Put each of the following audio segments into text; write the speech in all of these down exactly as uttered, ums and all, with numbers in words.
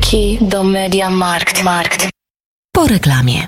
Wstawki do Mediamarkt. Markt. Po reklamie.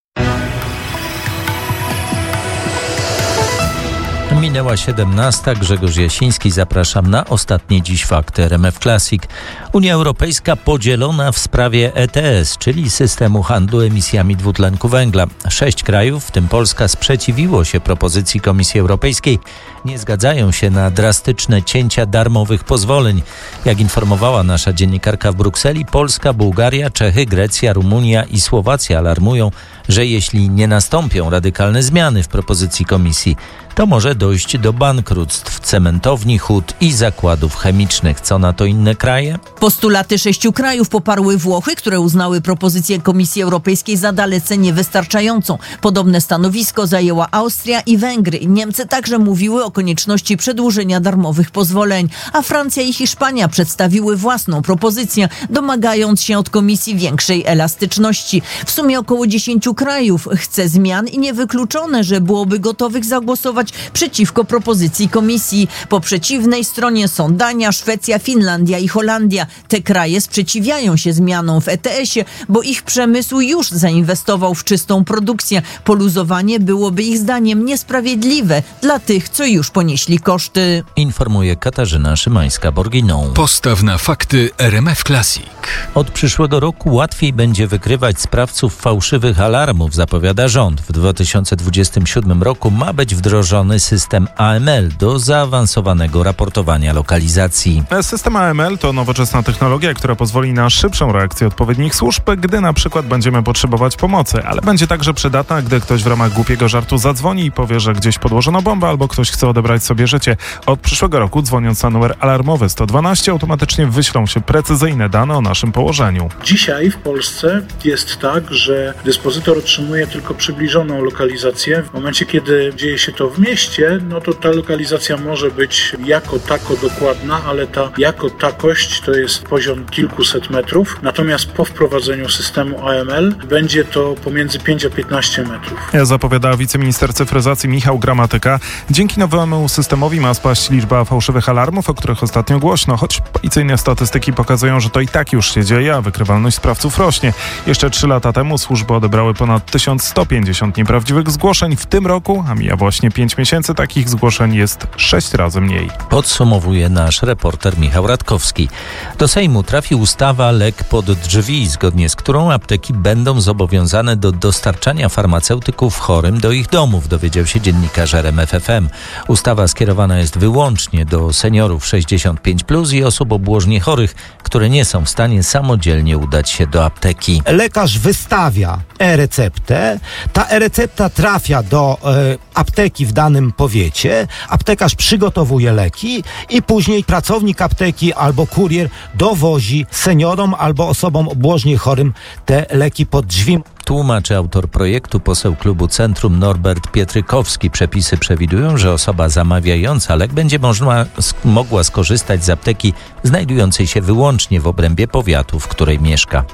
Minęła siedemnasta. Grzegorz Jasiński. Zapraszam na ostatnie dziś fakty R M F Classic. Unia Europejska podzielona w sprawie E T S, czyli systemu handlu emisjami dwutlenku węgla. Sześć krajów, w tym Polska, sprzeciwiło się propozycji Komisji Europejskiej. Nie zgadzają się na drastyczne cięcia darmowych pozwoleń. Jak informowała nasza dziennikarka w Brukseli, Polska, Bułgaria, Czechy, Grecja, Rumunia i Słowacja alarmują, że jeśli nie nastąpią radykalne zmiany w propozycji Komisji, to może dojść do bankructw cementowni, hut i zakładów chemicznych. Co na to inne kraje? Postulaty sześciu krajów poparły Włochy, które uznały propozycję Komisji Europejskiej za dalece niewystarczającą. Podobne stanowisko zajęła Austria i Węgry. Niemcy także mówiły o konieczności przedłużenia darmowych pozwoleń, a Francja i Hiszpania przedstawiły własną propozycję, domagając się od Komisji większej elastyczności. W sumie około dziesięciu krajów chce zmian i niewykluczone, że byłoby gotowych zagłosować przeciwko propozycji Komisji. Po przeciwnej stronie są Dania, Szwecja, Finlandia i Holandia. Te kraje sprzeciwiają się zmianom w E T S-ie, bo ich przemysł już zainwestował w czystą produkcję. Poluzowanie byłoby ich zdaniem niesprawiedliwe dla tych, co już ponieśli koszty. Informuje Katarzyna Szymańska-Borginą. Postaw na fakty R M F Classic. Od przyszłego roku łatwiej będzie wykrywać sprawców fałszywych alarmów, zapowiada rząd. W dwa tysiące dwudziestym siódmym roku ma być wdrożony system A M L do zaawansowanego raportowania lokalizacji. System A M L to nowoczesna technologia, która pozwoli na szybszą reakcję odpowiednich służb, gdy na przykład będziemy potrzebować pomocy, ale będzie także przydatna, gdy ktoś w ramach głupiego żartu zadzwoni i powie, że gdzieś podłożono bombę albo ktoś chce odebrać sobie życie. Od przyszłego roku, dzwoniąc na numer alarmowy sto dwanaście, automatycznie wyślą się precyzyjne dane o naszym położeniu. Dzisiaj w Polsce jest tak, że dyspozytor otrzymuje tylko przybliżoną lokalizację. W momencie, kiedy dzieje się to w mieście, no to ta lokalizacja może być jako tako dokładna, ale ta jako takość to jest poziom kilkuset metrów. Natomiast po wprowadzeniu systemu A M L będzie to pomiędzy pięć a piętnaście metrów. Zapowiada wiceminister cyfryzacji Michał Gramatyka. Dzięki nowemu systemowi ma spaść liczba fałszywych alarmów, o których ostatnio głośno, choć policyjne statystyki pokazują, że to i tak już się dzieje, a wykrywalność sprawców rośnie. Jeszcze trzy lata temu służby odebrały ponad tysiąc sto pięćdziesiąt nieprawdziwych zgłoszeń. W tym roku, a mija właśnie pięć miesięcy, takich zgłoszeń jest sześć razy mniej. Podsumowuje nasz reporter Michał Radkowski. Do Sejmu trafi ustawa Lek pod drzwi, zgodnie z którą apteki będą zobowiązane do dostarczania farmaceutyków chorym do ich domów, dowiedział się dziennikarz R M F F M. Ustawa skierowana jest wyłącznie do seniorów sześćdziesiąt pięć plus i osób obłożnie chorych, które nie są w stanie samodzielnie udać się do apteki. Lekarz wystawia e-receptę, ta e-recepta trafia do e, apteki w danym powiecie, aptekarz przygotowuje leki i później pracownik apteki albo kurier dowozi seniorom albo osobom obłożnie chorym te leki pod drzwi. Tłumaczy autor projektu, poseł klubu Centrum Norbert Pietrykowski. Przepisy przewidują, że osoba zamawiająca lek będzie można, mogła skorzystać z apteki znajdującej się wyłącznie w obrębie powiatu, w której mieszka.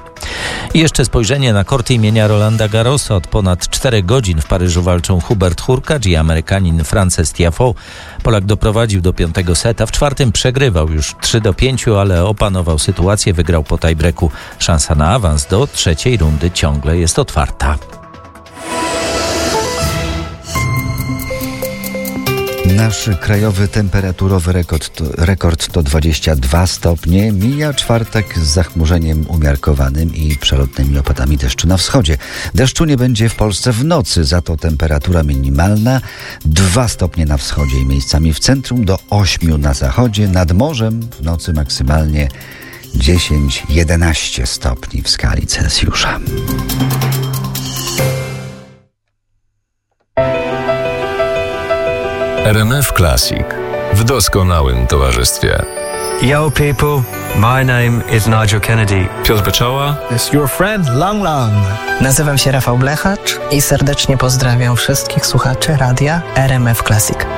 I jeszcze spojrzenie na korty imienia Rolanda Garrosa. Od ponad czterech godzin w Paryżu walczą Hubert Hurkacz i Amerykanin Frances Tiafoe. Polak doprowadził do piątego seta. W czwartym przegrywał już trzy do pięciu, ale opanował sytuację, wygrał po tiebreaku. Szansa na awans do trzeciej rundy ciągle jest otwarta. Nasz krajowy temperaturowy rekord to, rekord to dwadzieścia dwa stopnie. Mija czwartek z zachmurzeniem umiarkowanym i przelotnymi opadami deszczu na wschodzie. Deszczu nie będzie w Polsce w nocy, za to temperatura minimalna dwa stopnie na wschodzie i miejscami w centrum, do ośmiu na zachodzie. Nad morzem w nocy maksymalnie dziesięć do jedenastu stopni w skali Celsjusza. R M F Classic w doskonałym towarzystwie. Yo people, my name is Nigel Kennedy. Piotr Beczoła. It's your friend Lang Lang. Nazywam się Rafał Blechacz i serdecznie pozdrawiam wszystkich słuchaczy radia R M F Classic.